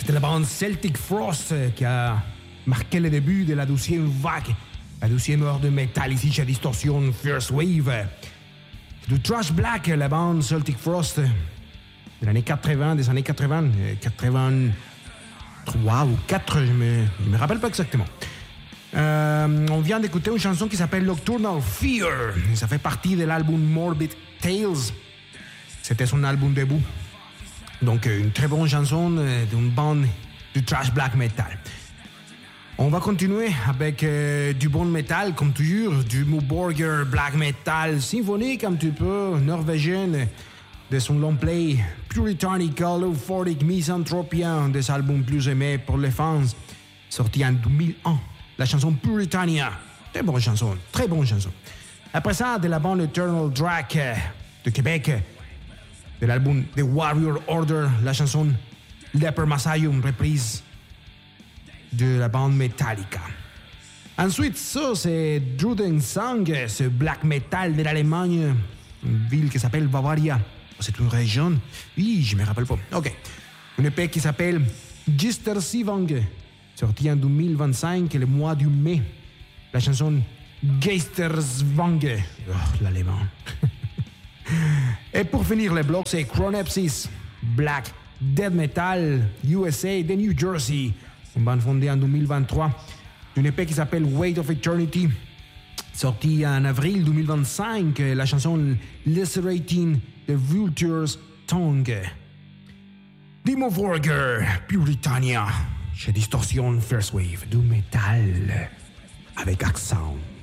C'était la bande Celtic Frost qui a marqué le début de la 12e vague, la 12e heure de métal ici chez Distortion First Wave. Du Trash Black, la bande Celtic Frost de l'année 80, des années 80, 83 ou 4, je me rappelle pas exactement. On vient d'écouter une chanson qui s'appelle Nocturnal Fear. Ça fait partie de l'album Morbid Tales. C'était son album début. Donc, une très bonne chanson d'une bande du trash black metal. On va continuer avec du bon metal, comme toujours, du Muborger black metal symphonique, un petit peu norvégien, de son long play Puritanical Euphoric Misanthropia, un des albums plus aimés pour les fans, sorti en 2001. La chanson Puritania. Très bonne chanson, très bonne chanson. Après ça, de la bande Eternal Drac de Québec, de l'album The Warrior Order, la chanson Leper Messiah, reprise de la bande Metallica. Ensuite, ça, c'est Drudensang, ce black metal de l'Allemagne, une ville qui s'appelle Bavaria. C'est une région? Oui, je me rappelle pas. OK. Une EP qui s'appelle Gistersivang, sorti en 2025, le mois du mai. La chanson Geistersvang. Oh, l'allemand. Et pour finir le bloc, c'est Chronepsis, Black Death Metal USA de New Jersey. Une bande fondée en 2023. Une EP qui s'appelle Weight of Eternity, sortie en avril 2025. La chanson Lacerating the Vulture's Tongue. Dimmu Borgir, Puritania, chez Distortion First Wave, du métal avec accent.